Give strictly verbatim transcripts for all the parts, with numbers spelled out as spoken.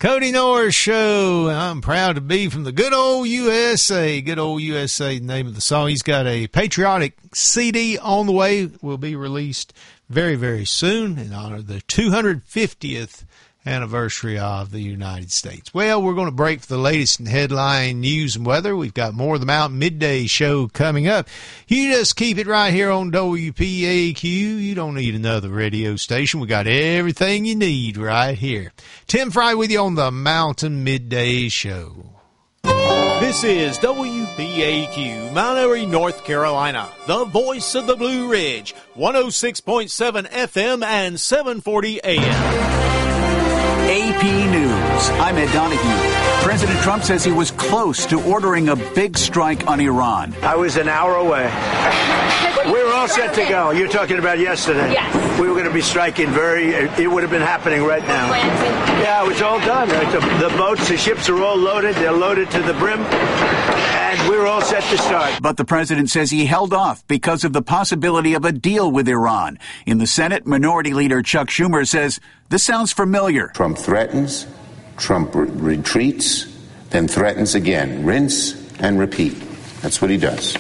Cody Norris Show. I'm proud to be from the good old U S A. Good old U S A, the name of the song. He's got a patriotic C D on the way. Will be released very, very soon in honor of the two hundred fiftieth anniversary of the United States. Well, we're going to break for the latest in headline news and weather. We've got more of the Mountain Midday Show coming up. You just keep it right here on W P A Q. You don't need another radio station. We got everything you need right here. Tim Fry with you on the Mountain Midday Show. This is W P A Q, Mount Airy, North Carolina, the voice of the Blue Ridge, one oh six point seven F M and seven forty A M. A P News. I'm Ed Donahue. President Trump says he was close to ordering a big strike on Iran. I was an hour away. We were all set to go. You're talking about yesterday. Yes. We were going to be striking very, it would have been happening right now. Yeah, it was all done. The, the boats, the ships are all loaded. They're loaded to the brim. And we were all set to start. But the president says he held off because of the possibility of a deal with Iran. In the Senate, Minority Leader Chuck Schumer says this sounds familiar. Trump threatens, Trump re- retreats, then threatens again. Rinse and repeat. That's what he does.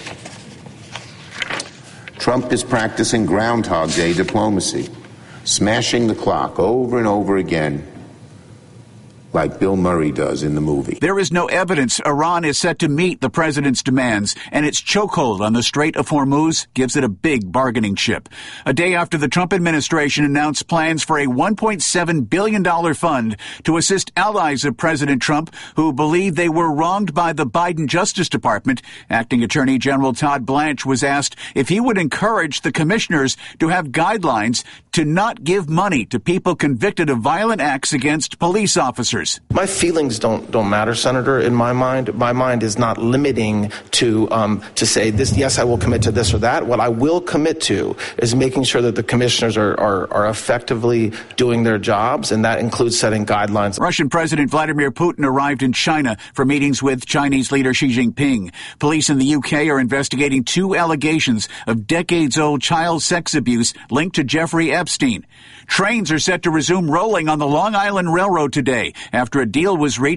Trump is practicing Groundhog Day diplomacy, smashing the clock over and over again, like Bill Murray does in the movie. There is no evidence Iran is set to meet the president's demands, and its chokehold on the Strait of Hormuz gives it a big bargaining chip. A day after the Trump administration announced plans for a one point seven billion dollars fund to assist allies of President Trump who believe they were wronged by the Biden Justice Department, Acting Attorney General Todd Blanche was asked if he would encourage the commissioners to have guidelines to not give money to people convicted of violent acts against police officers. My feelings don't don't matter, Senator. In my mind, my mind is not limiting to um, to say this. Yes, I will commit to this or that. What I will commit to is making sure that the commissioners are are, are effectively doing their jobs, and that includes setting guidelines. Russian President Vladimir Putin arrived in China for meetings with Chinese leader Xi Jinping. Police in the U K are investigating two allegations of decades-old child sex abuse linked to Jeffrey Epstein. Trains are set to resume rolling on the Long Island Railroad today after a deal was reached